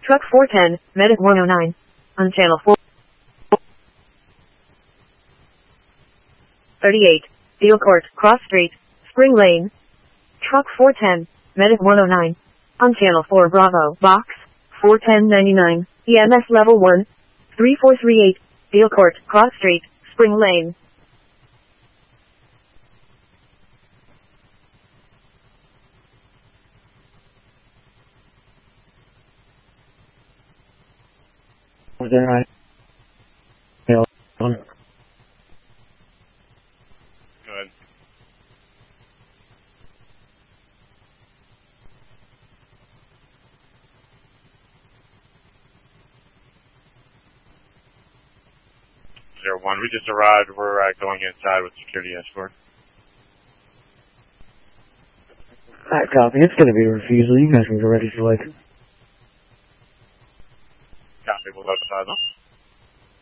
Truck 410, Medic 109. On channel 438. Deal Court, Cross Street, Spring Lane. Truck 410, Medic 109. On channel 4 Bravo, Box, 41099, EMS level 1, 3438, Deal Court, Cross Street, Spring Lane. Was there I? On. Good. Zero 01, we just arrived. We're going inside with security escort. Alright, copy. It's gonna be a refusal. You guys can get ready for like. Copy, we'll go outside though.